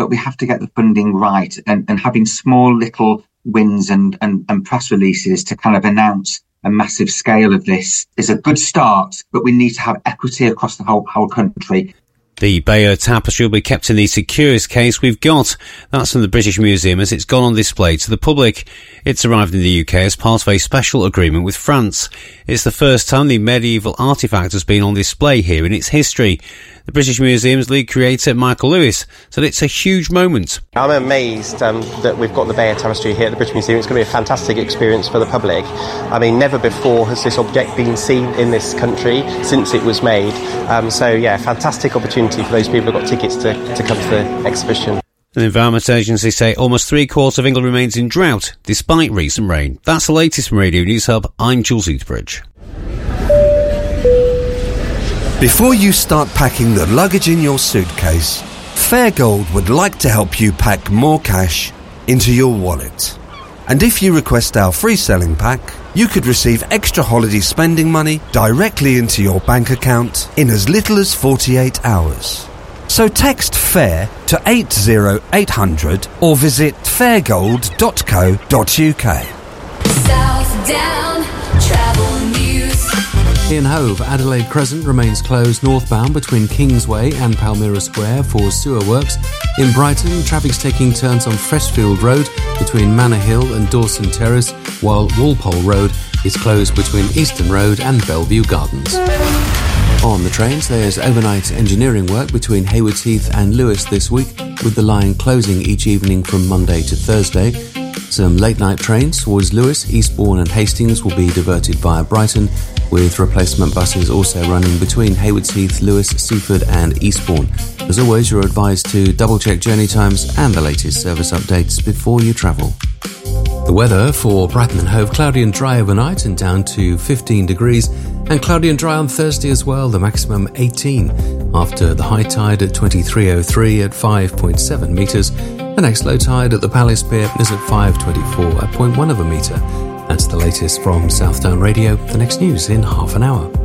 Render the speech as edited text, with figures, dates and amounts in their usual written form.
but we have to get the funding right, and having small little wins and press releases to kind of announce a massive scale of this is a good start, but we need to have equity across the whole country. The Bayeux Tapestry will be kept in the securest case we've got. That's from the British Museum as it's gone on display to the public. It's arrived in the UK as part of a special agreement with France. It's the first time the medieval artefact has been on display here in its history. The British Museum's lead curator, Michael Lewis, said it's a huge moment. I'm amazed that we've got the Bayeux Tapestry here at the British Museum. It's going to be a fantastic experience for the public. I mean, never before has this object been seen in this country since it was made. Fantastic opportunity for those people who've got tickets to come to the exhibition. The Environment Agency say almost 3/4 of England remains in drought, despite recent rain. That's the latest from Radio News Hub. I'm Jules Eathbridge. Before you start packing the luggage in your suitcase, Fairgold would like to help you pack more cash into your wallet. And if you request our free selling pack, you could receive extra holiday spending money directly into your bank account in as little as 48 hours. So text FAIR to 80800 or visit fairgold.co.uk. Southdown Travel News. In Hove, Adelaide Crescent remains closed northbound between Kingsway and Palmyra Square for sewer works. In Brighton, traffic's taking turns on Freshfield Road between Manor Hill and Dawson Terrace, while Walpole Road is closed between Easton Road and Bellevue Gardens. On the trains, there's overnight engineering work between Haywards Heath and Lewes this week, with the line closing each evening from Monday to Thursday. Some late-night trains towards Lewes, Eastbourne and Hastings will be diverted via Brighton, with replacement buses also running between Haywards Heath, Lewes, Seaford and Eastbourne. As always, you're advised to double-check journey times and the latest service updates before you travel. The weather for Brighton and Hove: cloudy and dry overnight and down to 15 degrees, and cloudy and dry on Thursday as well, the maximum 18, after the high tide at 23:03 at 5.7 metres. The next low tide at the Palace Pier is at 5:24 at 0.1 of a metre. That's the latest from Southdown Radio. The next news in half an hour.